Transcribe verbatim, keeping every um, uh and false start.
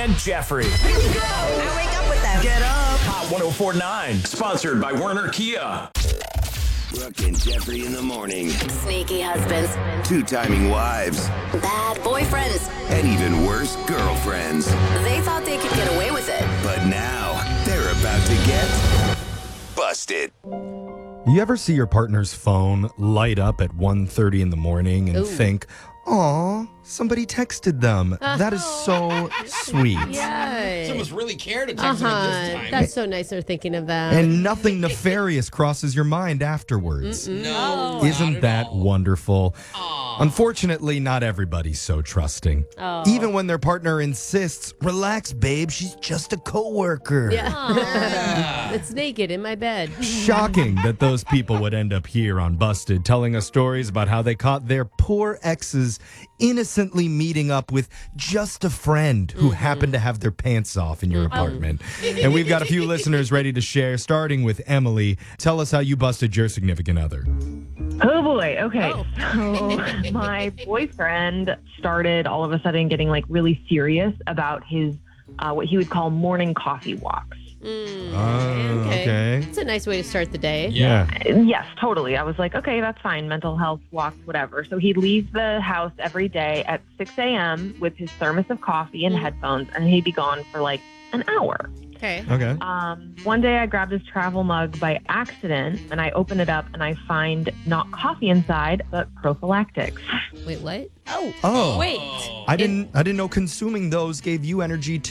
and Jeffrey. I wake up with them. Get up. Hot one oh four point nine. Sponsored by Werner Kia. Brooke and Jeffrey in the morning. Sneaky husbands, Two-timing wives. bad boyfriends. And even worse, girlfriends. They thought they could get away with it. But now, they're about to get busted. You ever see your partner's phone light up at one thirty in the morning and Ooh. think, "Aw, somebody texted them. That is so sweet." Yeah. Someone's really cared to text them at this Uh-huh. time. That's so nice they're thinking of that. And nothing nefarious crosses your mind afterwards. no, Isn't not at that all. wonderful? Unfortunately, not everybody's so trusting. Oh. Even when their partner insists, "Relax, babe, she's just a coworker." Yeah. It's naked in my bed. Shocking that those people would end up here on Busted telling us stories about how they caught their poor exes innocently meeting up with just a friend who happened to have their pants off in your apartment. And we've got a few listeners ready to share, starting with Emily. Tell us how you busted your significant other. Oh boy. Okay. So my boyfriend started all of a sudden getting like really serious about his uh, what he would call morning coffee walks. Oh, okay. It's a nice way to start the day. Yeah. Yes, totally. I was like, okay, that's fine. Mental health walks, whatever. So he'd leave the house every day at six a.m. with his thermos of coffee and headphones, and he'd be gone for like an hour. Okay. Okay. Um, one day I grabbed his travel mug by accident, and I open it up, and I find not coffee inside, but prophylactics. Wait, what? Oh. Oh. Wait. I didn't I didn't know consuming those gave you energy